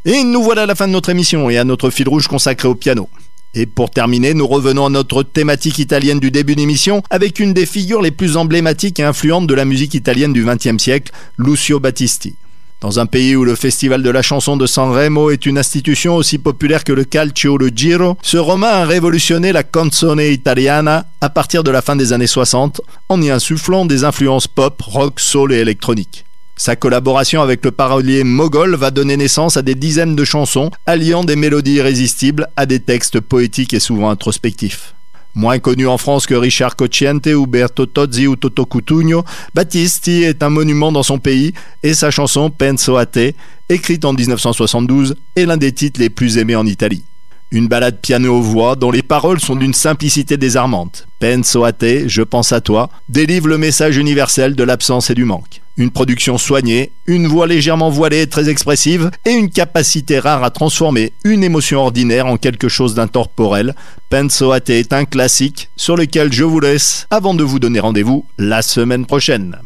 Et nous voilà à la fin de notre émission et à notre fil rouge consacré au piano. Et pour terminer, nous revenons à notre thématique italienne du début d'émission avec une des figures les plus emblématiques et influentes de la musique italienne du XXe siècle, Lucio Battisti. Dans un pays où le festival de la chanson de Sanremo est une institution aussi populaire que le calcio ou le giro, ce Romain a révolutionné la canzone italiana à partir de la fin des années 60 en y insufflant des influences pop, rock, soul et électronique. Sa collaboration avec le parolier Mogol va donner naissance à des dizaines de chansons, alliant des mélodies irrésistibles à des textes poétiques et souvent introspectifs. Moins connu en France que Richard Cocciante, Uberto Tozzi ou Toto Cutugno, Battisti est un monument dans son pays et sa chanson Penso a te, écrite en 1972, est l'un des titres les plus aimés en Italie. Une ballade piano-voix dont les paroles sont d'une simplicité désarmante. Penso a te, je pense à toi, délivre le message universel de l'absence et du manque. Une production soignée, une voix légèrement voilée et très expressive, et une capacité rare à transformer une émotion ordinaire en quelque chose d'intemporel. Penso a te est un classique sur lequel je vous laisse avant de vous donner rendez-vous la semaine prochaine.